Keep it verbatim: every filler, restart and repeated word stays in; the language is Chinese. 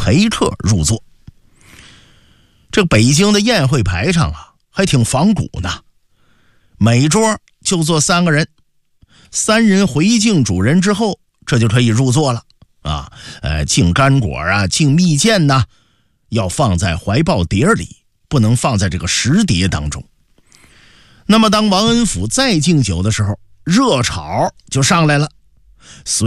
陪客入座。这北京的宴会排场啊，还挺仿古呢。每桌就坐三个人，三人回敬主人之后，这就可以入座了啊。呃，敬干果啊，敬蜜饯呐，要放在怀抱碟里，不能放在这个食碟当中。那么当王恩甫再敬酒的时候，热炒就上来了。